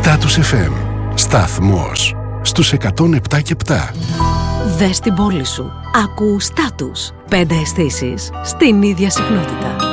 Status FM. Σταθμός στους 107 και 7. Δες την πόλη σου. Ακού Status. 5 αισθήσεις στην ίδια συχνότητα.